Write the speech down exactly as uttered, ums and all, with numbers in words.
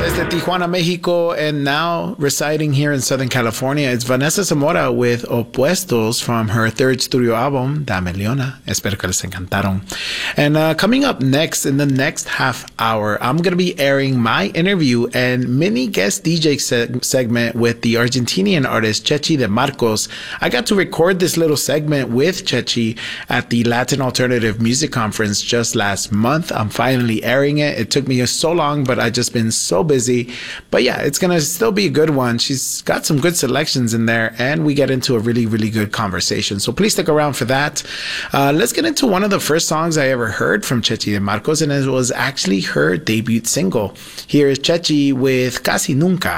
desde Tijuana, Mexico, and now residing here in Southern California. It's Vanessa Zamora with Opuestos from her third studio album, Dame Leona. Espero que les encantaron. And uh, coming up next, in the next half hour, I'm going to be airing my interview and mini guest D J se- segment with the Argentinian artist Chechi De Marcos. I got to record this little segment with Chechi at the Latin Alternative Music Conference just last month. I'm finally airing it. It took me so long, but I just been so busy. But yeah, it's gonna still be a good one. She's got some good selections in there, and we get into a really, really good conversation. So please stick around for that. Uh, let's get into one of the first songs I ever heard from Chechi De Marcos, and it was actually her debut single. Here is Chechi with Casi Nunca.